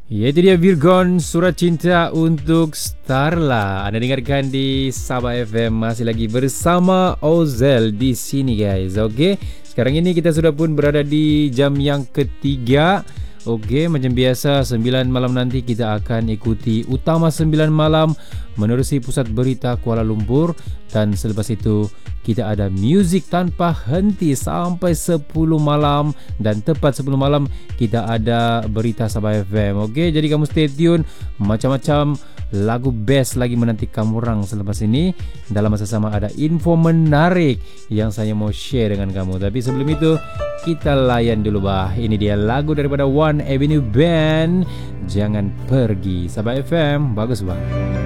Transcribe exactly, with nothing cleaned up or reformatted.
Ya, itu dia Virgon, Surat Cinta untuk Starla. Anda dengarkan di Sabah F M, masih lagi bersama Ozel di sini guys. Okey, sekarang ini kita sudah pun berada di jam yang ketiga. Okey, macam biasa sembilan malam nanti kita akan ikuti Utama sembilan malam menerusi Pusat Berita Kuala Lumpur, dan selepas itu kita ada muzik tanpa henti sampai sepuluh malam, dan tepat sepuluh malam kita ada Berita Sabah F M. Okey, jadi kamu stay tune, macam-macam lagu best lagi menanti kamu orang selepas ini. Dalam masa sama ada info menarik yang saya mau share dengan kamu. Tapi sebelum itu kita layan dulu bah. Ini dia lagu daripada One Avenue Band, Jangan Pergi. Sabah F M, bagus bah.